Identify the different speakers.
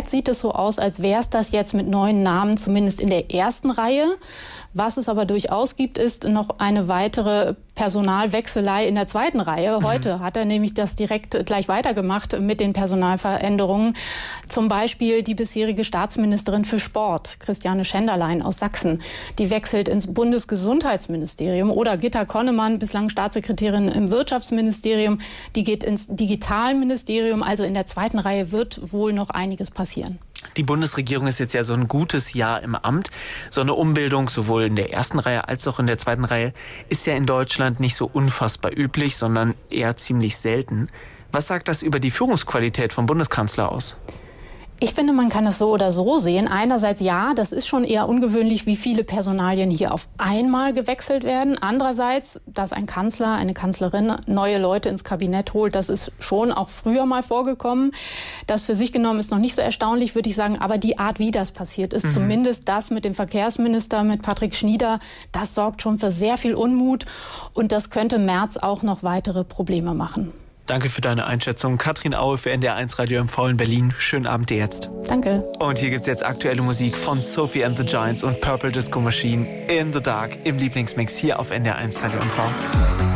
Speaker 1: Kabinett sieht es so aus, als wäre es das jetzt mit neuen Namen, zumindest in der ersten Reihe. Was es aber durchaus gibt, ist noch eine weitere Personalwechselei in der zweiten Reihe. Heute hat er nämlich das direkt gleich weitergemacht mit den Personalveränderungen. Zum Beispiel die bisherige Staatsministerin für Sport, Christiane Schenderlein aus Sachsen. Die wechselt ins Bundesgesundheitsministerium. Oder Gitta Konnemann, bislang Staatssekretärin im Wirtschaftsministerium, die geht ins Digitalministerium. Also in der zweiten Reihe wird wohl noch einiges passieren.
Speaker 2: Die Bundesregierung ist jetzt ja so ein gutes Jahr im Amt. So eine Umbildung sowohl in der ersten Reihe als auch in der zweiten Reihe ist ja in Deutschland nicht so unfassbar üblich, sondern eher ziemlich selten. Was sagt das über die Führungsqualität vom Bundeskanzler aus?
Speaker 1: Ich finde, man kann das so oder so sehen. Einerseits ja, das ist schon eher ungewöhnlich, wie viele Personalien hier auf einmal gewechselt werden. Andererseits, dass ein Kanzler, eine Kanzlerin neue Leute ins Kabinett holt, das ist schon auch früher mal vorgekommen. Das für sich genommen ist noch nicht so erstaunlich, würde ich sagen. Aber die Art, wie das passiert ist, zumindest das mit dem Verkehrsminister, mit Patrick Schnieder, das sorgt schon für sehr viel Unmut. Und das könnte Merz auch noch weitere Probleme machen.
Speaker 2: Danke für deine Einschätzung. Katrin Aue für NDR1 Radio MV in Berlin. Schönen Abend dir jetzt.
Speaker 1: Danke.
Speaker 2: Und hier gibt's jetzt aktuelle Musik von Sophie and the Giants und Purple Disco Machine in the Dark im Lieblingsmix hier auf NDR1 Radio MV.